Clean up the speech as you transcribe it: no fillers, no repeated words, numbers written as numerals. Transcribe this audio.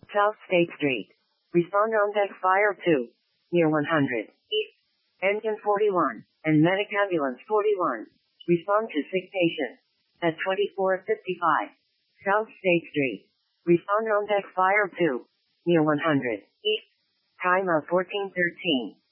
South State Street. Respond on deck fire 2. Near 100. East. Engine 41. And medic ambulance 41. Respond to sick patient. At 2455. South State Street. Respond on deck fire 2. Near 100. East. Time of 1413.